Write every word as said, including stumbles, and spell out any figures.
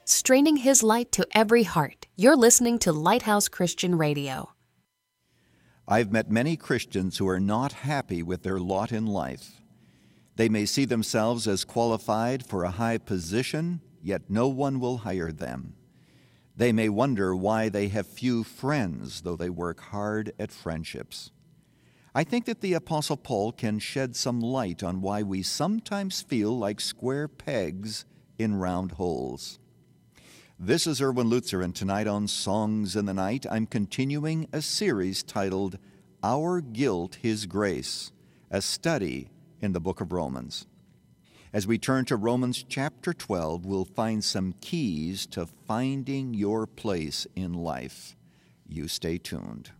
straining His light to every heart. You're listening to Lighthouse Christian Radio. I've met many Christians who are not happy with their lot in life. They may see themselves as qualified for a high position, yet no one will hire them. They may wonder why they have few friends, though they work hard at friendships. I think that the Apostle Paul can shed some light on why we sometimes feel like square pegs in round holes. This is Erwin Lutzer, and tonight on Songs in the Night, I'm continuing a series titled Our Guilt, His Grace, a study in the book of Romans. As we turn to Romans chapter twelve, we'll find some keys to finding your place in life. You stay tuned.